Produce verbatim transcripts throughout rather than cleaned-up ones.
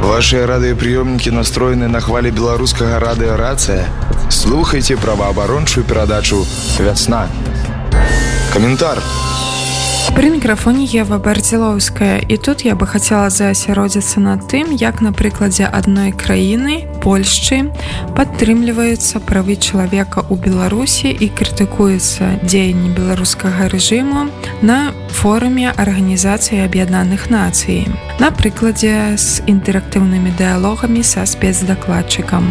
Ваши радыёпрыёмнікі настроены на хвалі беларускага радыё-рацыя. Слухайте праваабарончую перадачу «Вясна». Каментар. При мікрафоне Ева Бардзілоўская, і тут я бы хацела заасяродзіцца на тым, як на прыкладзе адной краіны, Польшчы, падтрымліваюцца правы чалавека ў Беларусі і крытыкуюцца дзеянні беларускага рэжыму на форуме Арганізацыі Аб'яднаных Нацый, на прыкладзе з інтэрактыўнымі дыялогамі са спецдакладчыкам.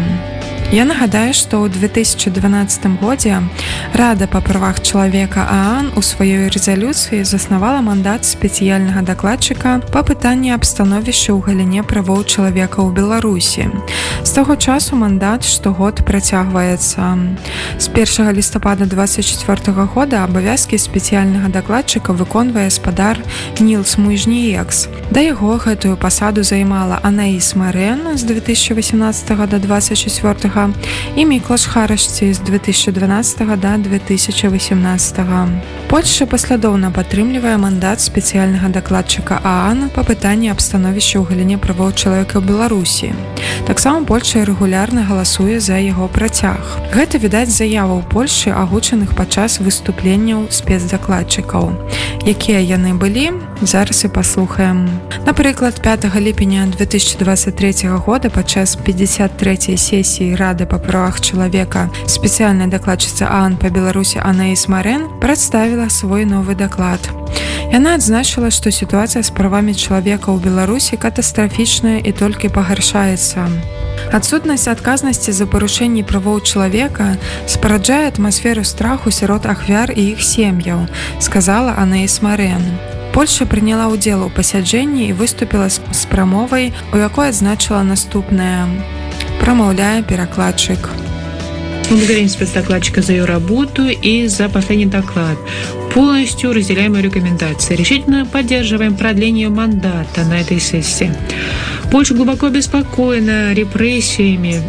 Я нагадаю, што ў две тысячы дванаццатым годзе Рада па правах чалавека ААН у сваёй рэзалюцыі заснавала мандат спецыяльнага дакладчыка па пытанні аб становішчы ў галіне правоў чалавека ў Беларусі. З таго часу мандат штогод працягваецца. З першага лістапада дваццаць чвёртага года абавязкі спецыяльнага дакладчыка выконвае спадар Нілс Мужніекс. Да яго гэтую пасаду займала Анаіс Марэн з две тысячи васемнадцатага да дваццаць чвёртага і Міклаш Харашці з две тысячи дванаццатага да две тысячи восемнадцатага. Польшча паслядоўна падтрымлівае мандат спецыяльнага дакладчыка ААН па пытанні аб становішчы ў галіне правоў чалавека ў Беларусі. Таксама Польшча рэгулярна галасуе за яго працяг. Гэта відаць заяваў Польшчы, агучаных падчас выступленняў спецдакладчыкаў. Якія яны былі, зараз і паслухаем. Напрыклад, пятага ліпеня две тысячи двадцать третьего года падчас пятьдесят третьей сесіі Рады па правах чалавека спецыяльная дакладчыца ААН па Беларусі Анаіс Марэн прадставіла свой новы даклад. Яна адзначыла, што сітуацыя з правамі чалавека ў Беларусі катастрафічная і толькі пагаршаецца. Адсутнасць адказнасці за парушэнні правоў чалавека спараджае атмасферу страху сярод ахвяр і іх сем'яў, сказала Анаіс Марэн. Польша прыняла ўдзел у пасяджэнні і выступіла з прамовай, у якой адзначыла наступнае. Промаўляе перакладчик. Благодарим спецдокладчика за ее работу и за последний доклад. Полностью разделяем ее рекомендации. Решительно поддерживаем продление мандата на этой сессии. Польша глубоко обеспокоена репрессиями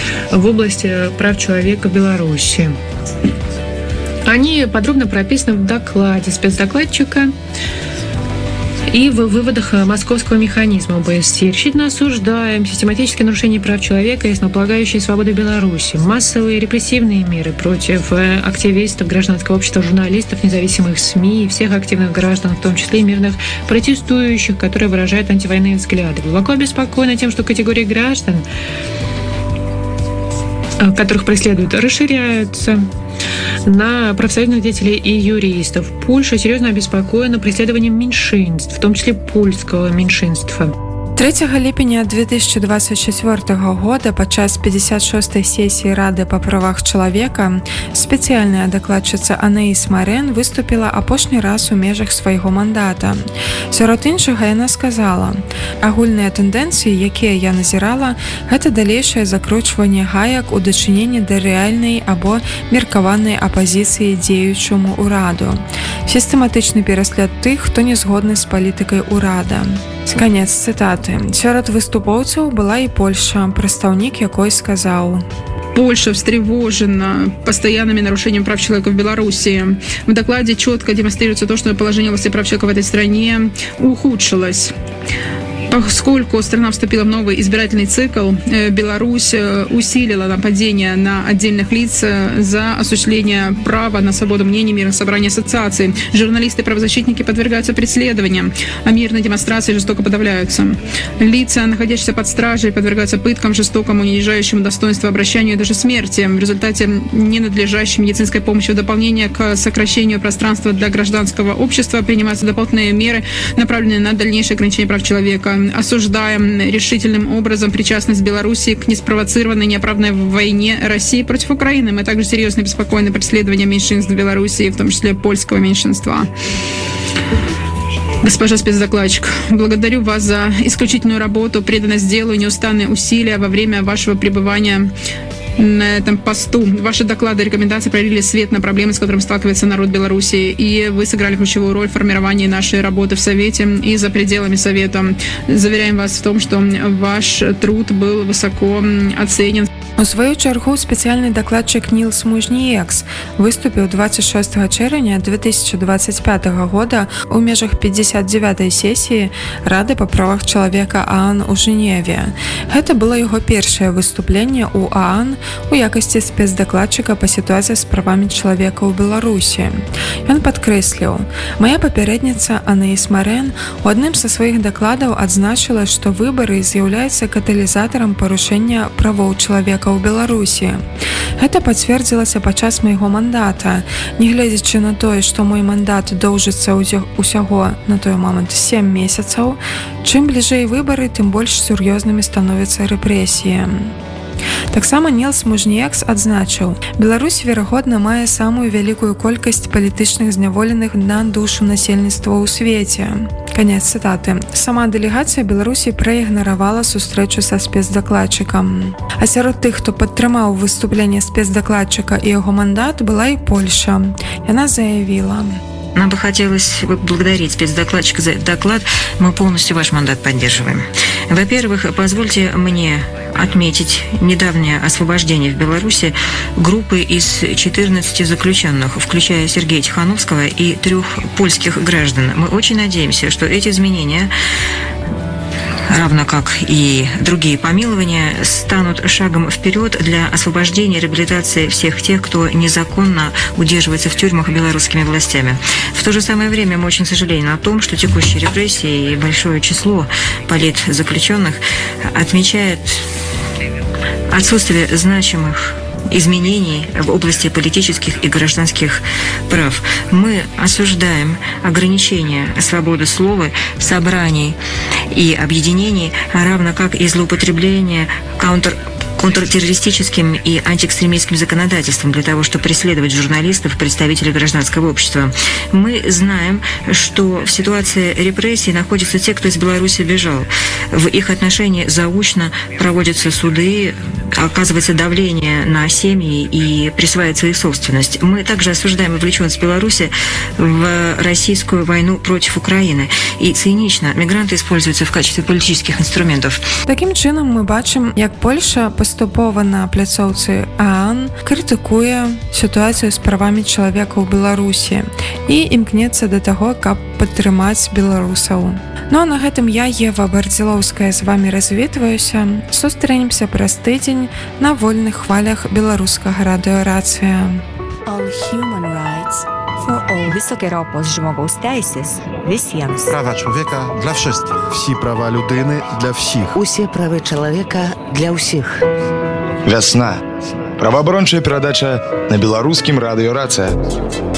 в области прав человека в Беларуси. Они подробно прописаны в докладе спецдокладчика и в выводах московского механизма ОБСЕ. Решительно осуждаем систематические нарушения прав человека и основополагающие свободы Беларуси, массовые репрессивные меры против активистов, гражданского общества, журналистов, независимых СМИ и всех активных граждан, в том числе и мирных протестующих, которые выражают антивоенные взгляды. Глубоко обеспокоены тем, что категории граждан, которых преследуют, расширяются на профсоюзных деятелей и юристов. Польша серьезно обеспокоена преследованием меньшинств, в том числе польского меньшинства. трэцяга ліпеня две тысячи двадцать четвёртого года падчас пятьдесят шостой сесіі Рады па правах чалавека спецыяльная дакладчыца Анаіс Марэн выступіла апошні раз у межах свайго мандата. Сярод іншага яна сказала: агульныя тэндэнцыі, якія я назірала, гэта далейшае закручванне гаек у дачыненні да рэальнай або меркаванай апазіцыі дзеючаму ўраду. Сістэматычны пераслед тых, хто не згодны з палітыкай ўрада. Канец цытаты. Сярод выступоўцаў была і Польша, прадстаўнік якой сказаў: Польша встревожена постоянными нарушениями прав человека в Беларуси. В докладе четко демонстрируется то, что положение в области прав человека в этой стране ухудшилось. Поскольку страна вступила в новый избирательный цикл, Беларусь усилила нападение на отдельных лиц за осуществление права на свободу мнений, мирных собраний, ассоциаций. Журналисты и правозащитники подвергаются преследованиям, а мирные демонстрации жестоко подавляются. Лица, находящиеся под стражей, подвергаются пыткам, жестокому, унижающему достоинству обращению и даже смерти. В результате ненадлежащей медицинской помощи в дополнение к сокращению пространства для гражданского общества принимаются дополнительные меры, направленные на дальнейшее ограничение прав человека. Осуждаем решительным образом причастность Беларуси к неспровоцированной неоправданной войне России против Украины. Мы также серьезно обеспокоены преследованием меньшинств в Беларуси, в том числе польского меньшинства. Госпожа спецдокладчик, благодарю вас за исключительную работу, преданность делу и неустанные усилия во время вашего пребывания на этом посту. Ваши доклады и рекомендации пролили свет на проблемы, с которыми сталкивается народ Беларуси, и вы сыграли ключевую роль в формировании нашей работы в Совете и за пределами Совета. Заверяем вас в том, что ваш труд был высоко оценен. У сваю чаргу спецыяльны дакладчык Ніл Смужніекс выступіў двадцать шестого чэрвеня две тысячи двадцать пятого года у межах пятьдесят девятой сесіі Рады па правах чалавека ААН у Жэневе. Гэта было яго першае выступленне ў ААН у якасці спецдакладчыка па сітуацыі з правамі чалавека ў Беларусі. Ён падкрэсліў: «Мая папярэдніца Анаіс Марэн у адным са сваіх дакладаў адзначыла, што выбары з'яўляюцца каталізатарам парушэння правоў чалавека ў Беларусі. Гэта пацвердзілася падчас майго мандата. Нягледзячы на тое, што мой мандат доўжыцца ўсяго на той момант сем месяцаў, чым бліжэй выбары, тым больш сур'ёзнымі становяцца рэпрэсіі». Таксама Ніл Смужніекс адзначыў: «Беларусь, верагодна, мае самую вялікую колькасць палітычных зняволеных на душу насельніцтва ў свеце». Канец цытаты. Сама дэлегацыя Беларусі праігнаравала сустрэчу са спецдакладчыкам. А сярод тых, хто падтрымаў выступленне спецдакладчыка і яго мандат, была і Польша. Яна заявіла: «Нам бы хотелось поблагодарить спецдокладчика за доклад. Мы полностью ваш мандат поддерживаем. Во-первых, позвольте мне отметить недавнее освобождение в Беларуси группы из четырнадцати заключенных, включая Сергея Тихановского и трех польских граждан. Мы очень надеемся, что эти изменения, равно как и другие помилования, станут шагом вперед для освобождения и реабилитации всех тех, кто незаконно удерживается в тюрьмах белорусскими властями. В то же самое время мы очень сожалеем о том, что текущие репрессии и большое число политзаключенных отмечает отсутствие значимых изменений в области политических и гражданских прав. Мы осуждаем ограничения свободы слова, собраний и объединений, равно как и злоупотребление контр контртеррористическим и антиэкстремистским законодательством для того, чтобы преследовать журналистов, представителей гражданского общества. Мы знаем, что в ситуации репрессий находятся те, кто из Беларуси бежал. В их отношении заочно проводятся суды, оказывается давление на семьи и присваивается их собственность. Мы также осуждаем вовлеченность Беларуси в российскую войну против Украины. И цинично мигранты используются в качестве политических инструментов. Таким чином мы бачым, як Польша паступова на пляцоўцы ААН крытыкуе сітуацыю з правамі чалавека ў Беларусі і імкнецца да таго, каб падтрымаць беларусаў. Ну а на гэтым я, Ева Бардзілоўская, з вами развітваюся. Сустрэнемся праз тыдзень на вольных хвалях беларускага радыёрацыя. All human rights for all. Wysokie ropos żmogus teises visiems. Права чоловіка для всіх. Всі права людини для всіх. Усі прави чоловіка для усіх. Вясна. Праваабарончая перадача на беларускім радыёрацыя.